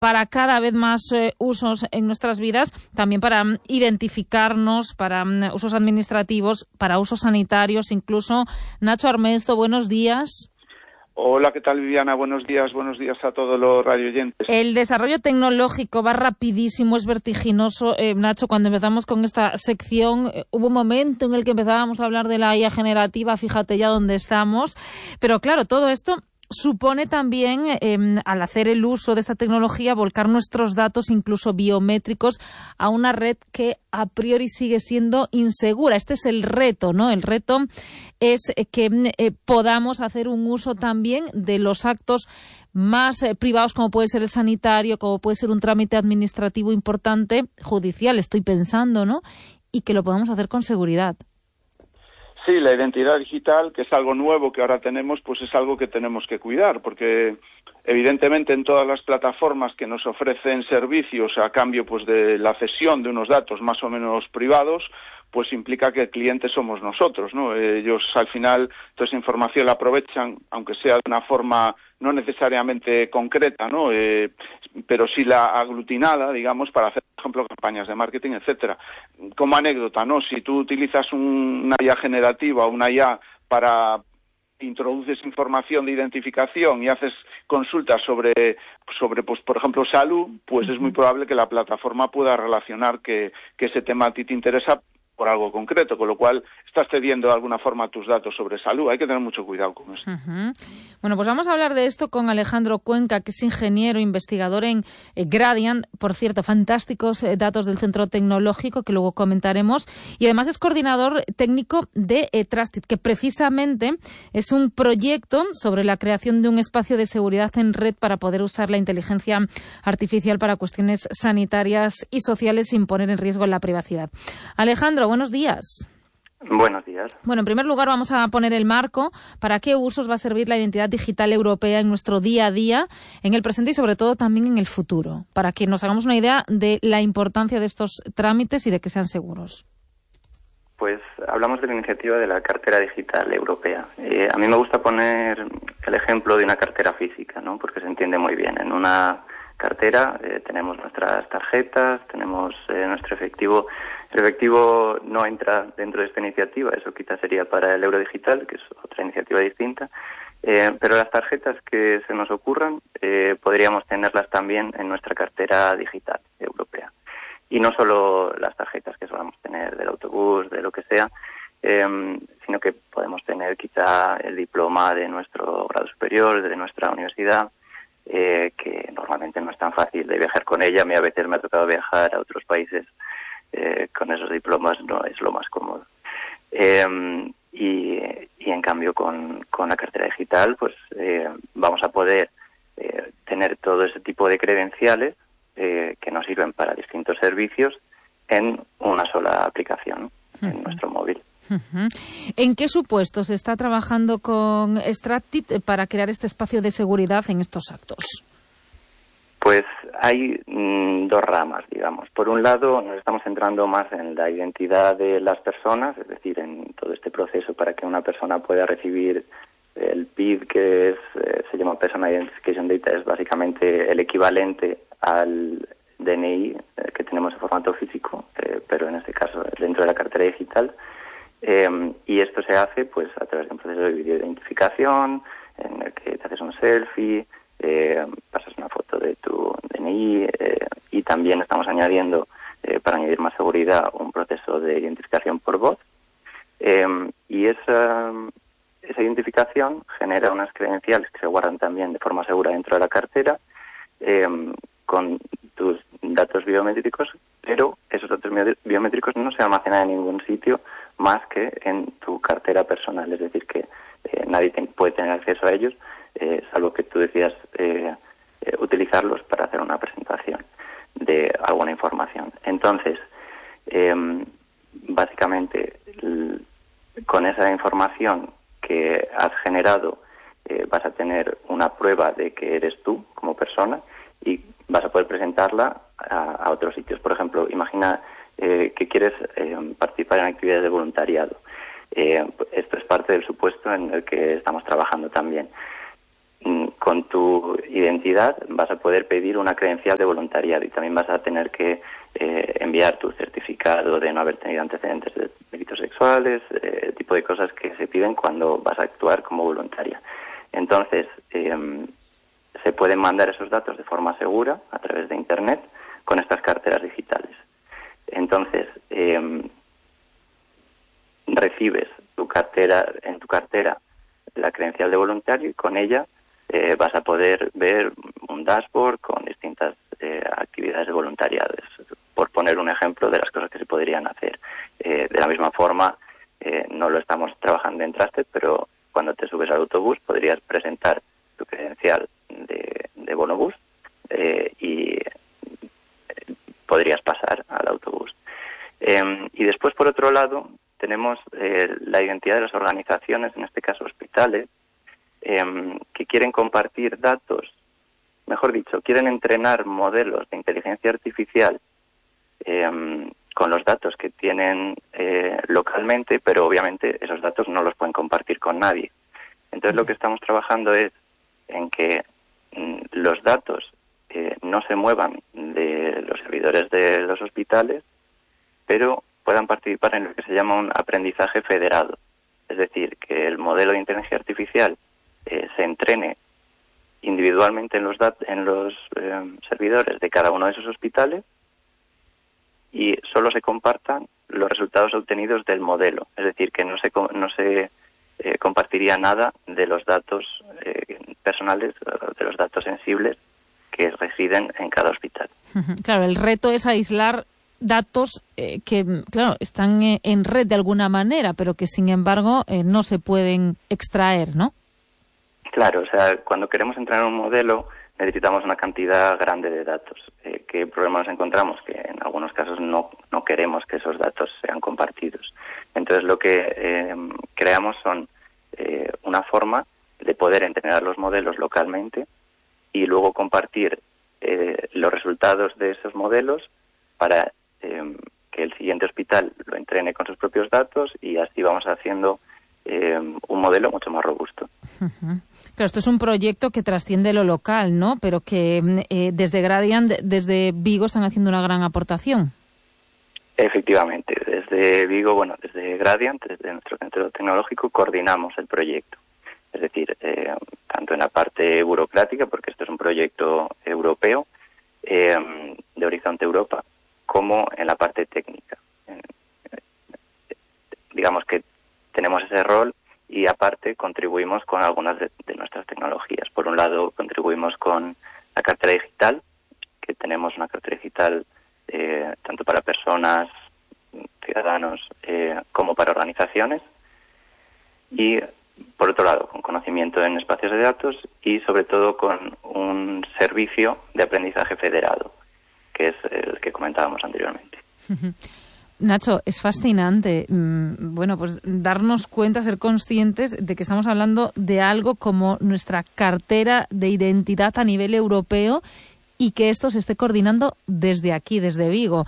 para cada vez más usos en nuestras vidas, también para identificarnos, para usos administrativos, para usos sanitarios, incluso. Nacho Armesto, buenos días. Hola, ¿qué tal, Viviana? Buenos días a todos los radioyentes. El desarrollo tecnológico va rapidísimo, es vertiginoso. Nacho, cuando empezamos con esta sección, hubo un momento en el que empezábamos a hablar de la IA generativa, fíjate ya dónde estamos. Pero claro, todo esto supone también, al hacer el uso de esta tecnología, volcar nuestros datos, incluso biométricos, a una red que a priori sigue siendo insegura. Este es el reto, ¿no? El reto es que podamos hacer un uso también de los actos más privados, como puede ser el sanitario, como puede ser un trámite administrativo importante, judicial, estoy pensando, ¿no? Y que lo podamos hacer con seguridad. Sí, la identidad digital, que es algo nuevo que ahora tenemos, pues es algo que tenemos que cuidar, porque evidentemente en todas las plataformas que nos ofrecen servicios a cambio pues de la cesión de unos datos más o menos privados, pues implica que el cliente somos nosotros, ¿no? Ellos al final toda esa información la aprovechan, aunque sea de una forma no necesariamente concreta, ¿no? Pero sí la aglutinada, digamos, para hacer, por ejemplo, campañas de marketing, etcétera. Como anécdota, ¿no? Si tú utilizas una IA generativa o una IA para introduces información de identificación y haces consultas sobre pues por ejemplo salud, pues es muy probable que la plataforma pueda relacionar que ese tema a ti te interesa por algo concreto, con lo cual estás cediendo de alguna forma tus datos sobre salud. Hay que tener mucho cuidado con eso. Bueno, pues vamos a hablar de esto con Alejandro Cuenca, que es ingeniero, investigador en Gradiant. Por cierto, fantásticos datos del Centro Tecnológico, que luego comentaremos. Y además es coordinador técnico de Trusted, que precisamente es un proyecto sobre la creación de un espacio de seguridad en red para poder usar la inteligencia artificial para cuestiones sanitarias y sociales sin poner en riesgo la privacidad. Alejandro, buenos días. Buenos días. Bueno, en primer lugar vamos a poner el marco. ¿Para qué usos va a servir la identidad digital europea en nuestro día a día, en el presente y sobre todo también en el futuro? Para que nos hagamos una idea de la importancia de estos trámites y de que sean seguros. Pues hablamos de la iniciativa de la cartera digital europea. A mí me gusta poner el ejemplo de una cartera física, ¿no? Porque se entiende muy bien. En una cartera tenemos nuestras tarjetas, tenemos nuestro efectivo. El efectivo no entra dentro de esta iniciativa, eso quizás sería para el euro digital, que es otra iniciativa distinta, pero las tarjetas que se nos ocurran podríamos tenerlas también en nuestra cartera digital europea. Y no solo las tarjetas que solamos tener del autobús, de lo que sea, sino que podemos tener quizá el diploma de nuestro grado superior, de nuestra universidad, que normalmente no es tan fácil de viajar con ella. A mí a veces me ha tocado viajar a otros países con esos diplomas, no es lo más cómodo. Y en cambio con la cartera digital pues vamos a poder tener todo ese tipo de credenciales que nos sirven para distintos servicios en una sola aplicación, en nuestro móvil. ¿En qué supuestos se está trabajando con Trusted para crear este espacio de seguridad en estos actos? Pues hay dos ramas, digamos. Por un lado, nos estamos centrando más en la identidad de las personas, es decir, en todo este proceso para que una persona pueda recibir el PID, que se llama Personal Identification Data, es básicamente el equivalente al DNI que tenemos en formato físico, pero en este caso dentro de la cartera digital. Y esto se hace pues a través de un proceso de videoidentificación en el que te haces un selfie, pasas una foto de tu DNI y también estamos añadiendo, para añadir más seguridad, un proceso de identificación por voz. Y esa identificación genera unas credenciales que se guardan también de forma segura dentro de la cartera con tus datos biométricos, pero esos datos biométricos no se almacenan en ningún sitio más que en tu cartera personal, es decir, que nadie puede tener acceso a ellos, salvo que tú decidas utilizarlos para hacer una presentación de alguna información. Entonces, básicamente, con esa información que has generado, vas a tener una prueba de que eres tú como persona y vas a poder presentarla a otros sitios. Por ejemplo, imagina que quieres participar en actividades de voluntariado. Esto es parte del supuesto en el que estamos trabajando también. con tu identidad vas a poder pedir una credencial de voluntariado y también vas a tener que enviar tu certificado de no haber tenido antecedentes de delitos sexuales, el tipo de cosas que se piden cuando vas a actuar como voluntaria. Entonces, se pueden mandar esos datos de forma segura a través de Internet con estas carteras digitales. Entonces, recibes en tu cartera la credencial de voluntario y con ella vas a poder ver un dashboard con distintas actividades de voluntariado, por poner un ejemplo de las cosas que se podrían hacer. De la misma forma, no lo estamos trabajando en Trusted, pero cuando te subes al autobús podrías presentar tu credencial de bonobús y podrías pasar al autobús. Y después, por otro lado, tenemos la identidad de las organizaciones, en este caso hospitales, que quieren compartir datos, mejor dicho, quieren entrenar modelos de inteligencia artificial con los datos que tienen localmente, pero obviamente esos datos no los pueden compartir con nadie. Entonces lo que estamos trabajando es en que los datos no se muevan de los servidores de los hospitales, pero puedan participar en lo que se llama un aprendizaje federado. Es decir, que el modelo de inteligencia artificial se entrene individualmente en los servidores de cada uno de esos hospitales y solo se compartan los resultados obtenidos del modelo. Es decir, que no se compartiría nada de los datos personales, de los datos sensibles que residen en cada hospital. Claro, el reto es aislar datos que, claro, están en red de alguna manera, pero que, sin embargo, no se pueden extraer, ¿no? Claro, o sea, cuando queremos entrenar un modelo necesitamos una cantidad grande de datos. ¿Qué problema nos encontramos? Que en algunos casos no queremos que esos datos sean compartidos. Entonces lo que creamos son una forma de poder entrenar los modelos localmente y luego compartir los resultados de esos modelos para que el siguiente hospital lo entrene con sus propios datos y así vamos haciendo un modelo mucho más robusto. Claro, esto es un proyecto que trasciende lo local, ¿no? Pero que desde Gradiant, desde Vigo, están haciendo una gran aportación. Efectivamente, desde Vigo, desde Gradiant, desde nuestro centro tecnológico, coordinamos el proyecto. Es decir, tanto en la parte burocrática, porque esto es un proyecto europeo, de Horizonte Europa, como en la parte técnica. Digamos que tenemos ese rol y aparte contribuimos con algunas de nuestras tecnologías. Por un lado, contribuimos con la cartera digital, que tenemos una cartera digital tanto para personas, ciudadanos, como para organizaciones. Y por otro lado, con conocimiento en espacios de datos y sobre todo con un servicio de aprendizaje federado, que es el que comentábamos anteriormente. Nacho, es fascinante, pues darnos cuenta, ser conscientes de que estamos hablando de algo como nuestra cartera de identidad a nivel europeo y que esto se esté coordinando desde aquí, desde Vigo.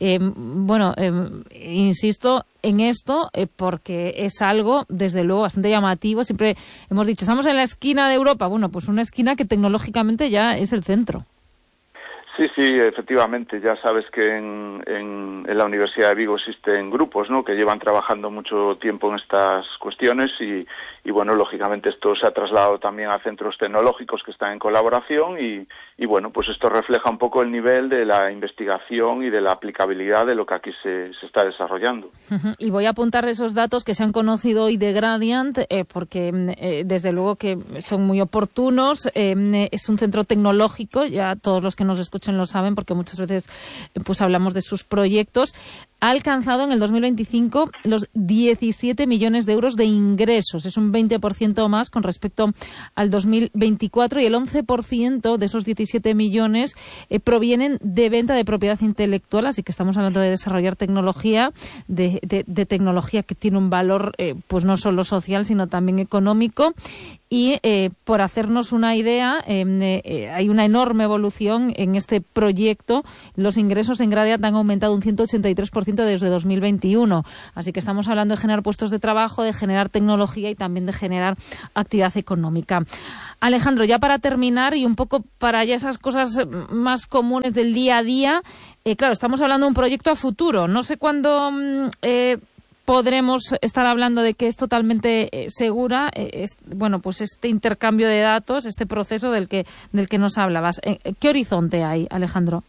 Insisto en esto porque es algo, desde luego, bastante llamativo. Siempre hemos dicho, estamos en la esquina de Europa. Bueno, pues una esquina que tecnológicamente ya es el centro. Sí, efectivamente. Ya sabes que en la Universidad de Vigo existen grupos, ¿no?, que llevan trabajando mucho tiempo en estas cuestiones y lógicamente esto se ha trasladado también a centros tecnológicos que están en colaboración y pues esto refleja un poco el nivel de la investigación y de la aplicabilidad de lo que aquí se está desarrollando. Y voy a apuntar esos datos que se han conocido hoy de Gradiant porque desde luego que son muy oportunos. Es un centro tecnológico, ya todos los que nos escuchan lo saben porque muchas veces pues hablamos de sus proyectos. Ha alcanzado en el 2025 los 17 millones de euros de ingresos. Es un 20% más con respecto al 2024 y el 11% de esos 17 millones provienen de venta de propiedad intelectual. Así que estamos hablando de desarrollar tecnología, de tecnología que tiene un valor pues no solo social sino también económico. Y por hacernos una idea, hay una enorme evolución en este proyecto. Los ingresos en Gradiant han aumentado un 183% 30% desde 2021. Así que estamos hablando de generar puestos de trabajo, de generar tecnología y también de generar actividad económica. Alejandro, ya para terminar y un poco para ya esas cosas más comunes del día a día, claro, estamos hablando de un proyecto a futuro. No sé cuándo podremos estar hablando de que es totalmente segura, pues este intercambio de datos, este proceso del que nos hablabas. ¿Qué horizonte hay, Alejandro?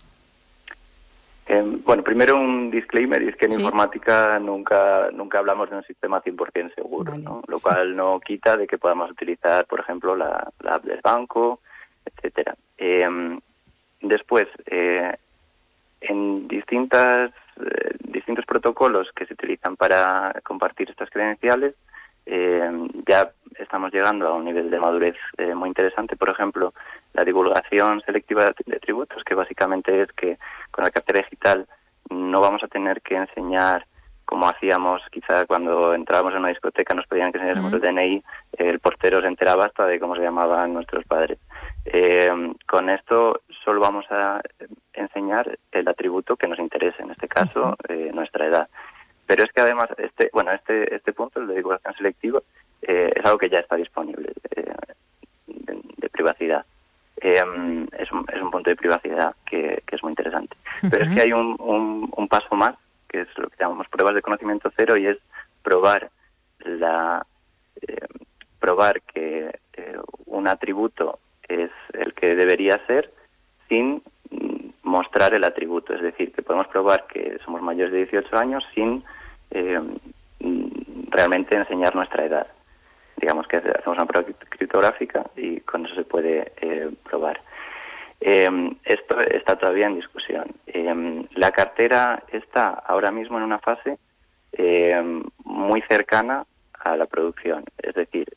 Primero un disclaimer, y es que en informática nunca hablamos de un sistema 100% seguro, vale, ¿no? Lo cual no quita de que podamos utilizar, por ejemplo, la app del banco, etcétera. Después, en distintos protocolos que se utilizan para compartir estas credenciales, ya estamos llegando a un nivel de madurez muy interesante. Por ejemplo, la divulgación selectiva de tributos, que básicamente es que con la cartera digital no vamos a tener que enseñar, como hacíamos quizá cuando entrábamos en una discoteca, nos pedían que enseñásemos el DNI, el portero se enteraba hasta de cómo se llamaban nuestros padres. Con esto solo vamos a enseñar el atributo que nos interese, en este caso nuestra edad. Pero es que además este punto, el de divulgación selectiva, es algo que ya está disponible de privacidad. Es un punto de privacidad que es muy interesante. Pero es que hay un paso más, que es lo que llamamos pruebas de conocimiento cero, y es probar que un atributo es el que debería ser sin mostrar el atributo. Es decir, que podemos probar que somos mayores de 18 años sin realmente enseñar nuestra edad. Digamos que hacemos una prueba criptográfica y con eso se puede probar. Esto está todavía en discusión. La cartera está ahora mismo en una fase muy cercana a la producción. Es decir,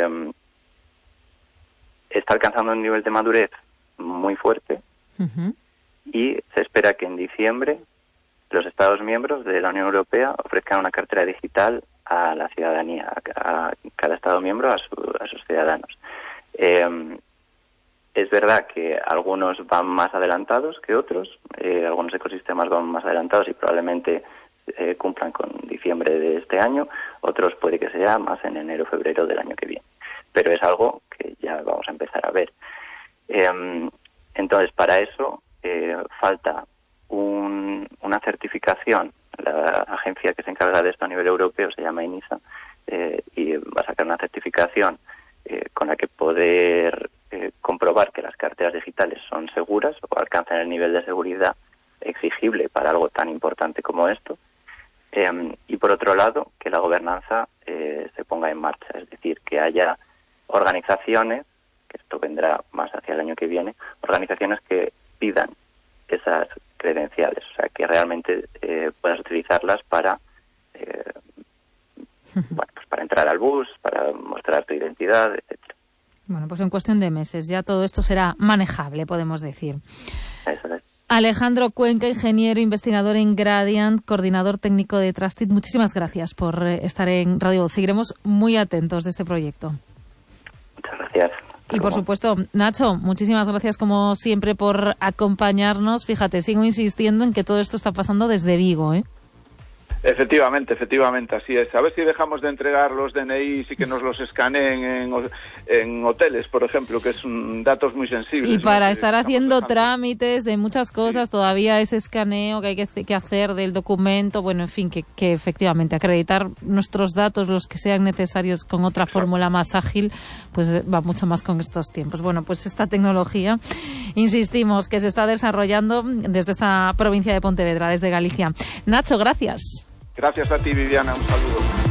está alcanzando un nivel de madurez muy fuerte y se espera que en diciembre los Estados miembros de la Unión Europea ofrezcan una cartera digital a la ciudadanía, a cada Estado miembro, a sus ciudadanos. Es verdad que algunos van más adelantados que otros, algunos ecosistemas van más adelantados y probablemente cumplan con diciembre de este año, otros puede que sea más en enero o febrero del año que viene. Pero es algo que ya vamos a empezar a ver. Entonces, para eso falta una certificación. La agencia que se encarga de esto a nivel europeo se llama ENISA, y va a sacar una certificación con la que poder comprobar que las carteras digitales son seguras o alcanzan el nivel de seguridad exigible para algo tan importante como esto. Y por otro lado, que la gobernanza se ponga en marcha, es decir, que haya organizaciones, que esto vendrá más hacia el año que viene, organizaciones que pidan esas credenciales, o sea, que realmente puedas utilizarlas para para entrar al bus, para mostrar tu identidad, etcétera. Bueno, pues en cuestión de meses ya todo esto será manejable, podemos decir. Eso es. Alejandro Cuenca, ingeniero, investigador en Gradient, coordinador técnico de Trusted. Muchísimas gracias por estar en Radio Voz. Seguiremos muy atentos de este proyecto. Muchas gracias. Y por supuesto, Nacho, muchísimas gracias como siempre por acompañarnos. Fíjate, sigo insistiendo en que todo esto está pasando desde Vigo, ¿eh? Efectivamente, así es. A ver si dejamos de entregar los DNIs y que nos los escaneen en hoteles, por ejemplo, que son datos muy sensibles. Y para estar haciendo trámites de muchas cosas, todavía ese escaneo que hay que hacer del documento, bueno, en fin, que efectivamente acreditar nuestros datos, los que sean necesarios con otra fórmula más ágil, pues va mucho más con estos tiempos. Bueno, pues esta tecnología, insistimos, que se está desarrollando desde esta provincia de Pontevedra, desde Galicia. Nacho, gracias. Gracias a ti, Viviana. Un saludo.